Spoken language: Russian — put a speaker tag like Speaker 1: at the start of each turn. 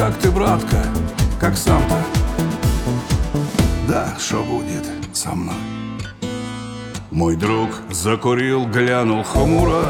Speaker 1: Как ты, братка, как сам-то? Да, что будет со мной? Мой друг закурил, глянул хмуро,